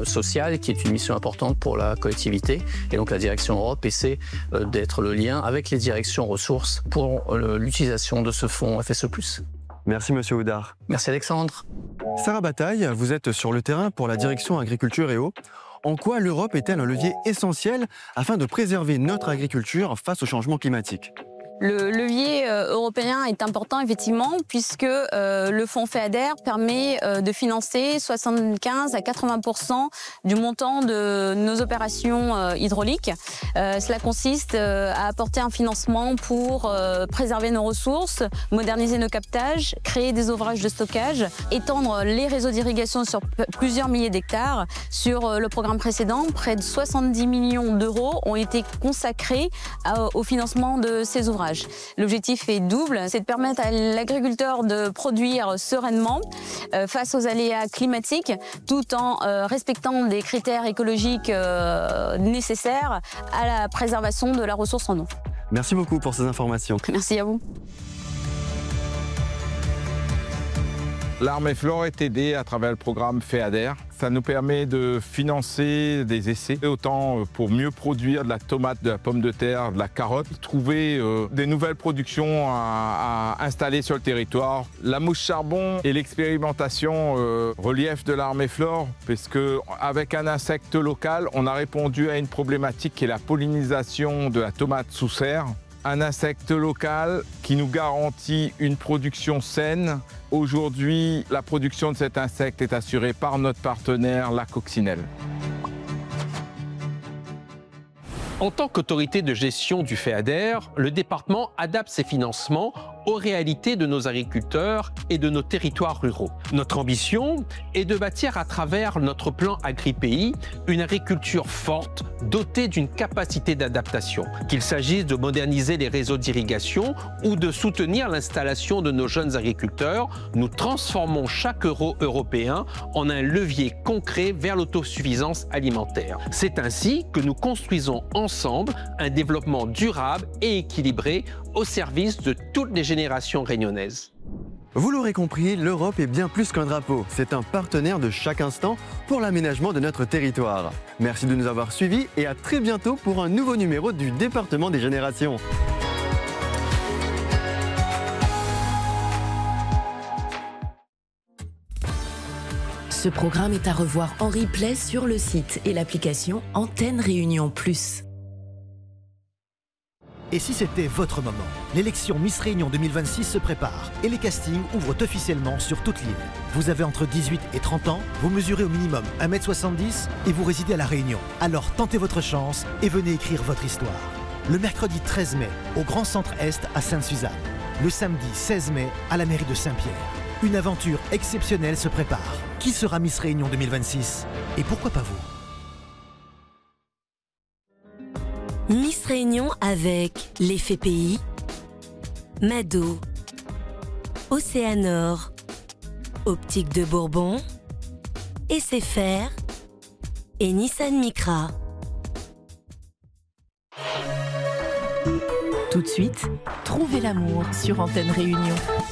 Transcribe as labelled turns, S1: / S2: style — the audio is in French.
S1: sociale, qui est une mission importante pour la collectivité. Et donc la direction Europe essaie d'être le lien avec les directions ressources pour l'utilisation de ce fonds FSE+.
S2: Merci Monsieur Houdard.
S1: Merci Alexandre.
S2: Sarah Bataille, vous êtes sur le terrain pour la direction Agriculture et Eau. En quoi l'Europe est-elle un levier essentiel afin de préserver notre agriculture face au changement climatique ?
S3: Le levier européen est important effectivement puisque le fonds FEADER permet de financer 75 à 80% du montant de nos opérations hydrauliques. Cela consiste à apporter un financement pour préserver nos ressources, moderniser nos captages, créer des ouvrages de stockage, étendre les réseaux d'irrigation sur plusieurs milliers d'hectares. Sur le programme précédent, près de 70 millions d'euros ont été consacrés au financement de ces ouvrages. L'objectif est double, c'est de permettre à l'agriculteur de produire sereinement face aux aléas climatiques tout en respectant des critères écologiques nécessaires à la préservation de la ressource en eau.
S2: Merci beaucoup pour ces informations.
S3: Merci à vous.
S4: L'Armée Flore est aidée à travers le programme FEADER. Ça nous permet de financer des essais, autant pour mieux produire de la tomate, de la pomme de terre, de la carotte, trouver des nouvelles productions à installer sur le territoire. La mouche charbon et l'expérimentation relief de l'Armée Flore, parce qu'avec un insecte local, on a répondu à une problématique qui est la pollinisation de la tomate sous serre. Un insecte local qui nous garantit une production saine. Aujourd'hui, la production de cet insecte est assurée par notre partenaire, la coccinelle.
S5: En tant qu'autorité de gestion du FEADER, le département adapte ses financements aux réalités de nos agriculteurs et de nos territoires ruraux. Notre ambition est de bâtir à travers notre plan AgriPéi une agriculture forte, dotée d'une capacité d'adaptation. Qu'il s'agisse de moderniser les réseaux d'irrigation ou de soutenir l'installation de nos jeunes agriculteurs, nous transformons chaque euro européen en un levier concret vers l'autosuffisance alimentaire. C'est ainsi que nous construisons ensemble un développement durable et équilibré au service de toutes les générations réunionnaises.
S2: Vous l'aurez compris, l'Europe est bien plus qu'un drapeau. C'est un partenaire de chaque instant pour l'aménagement de notre territoire. Merci de nous avoir suivis et à très bientôt pour un nouveau numéro du Département des Générations.
S6: Ce programme est à revoir en replay sur le site et l'application Antenne Réunion Plus.
S7: Et si c'était votre moment? L'élection Miss Réunion 2026 se prépare et les castings ouvrent officiellement sur toute l'île. Vous avez entre 18 et 30 ans, vous mesurez au minimum 1m70 et vous résidez à La Réunion. Alors tentez votre chance et venez écrire votre histoire. Le mercredi 13 mai, au Grand Centre Est à Sainte-Suzanne. Le samedi 16 mai, à la mairie de Saint-Pierre. Une aventure exceptionnelle se prépare. Qui sera Miss Réunion 2026? Et pourquoi pas vous?
S6: Miss Réunion avec l'Effet Pays, Mado, Océanor, Optique de Bourbon, SFR et Nissan Micra.
S8: Tout de suite, trouvez l'amour sur Antenne Réunion.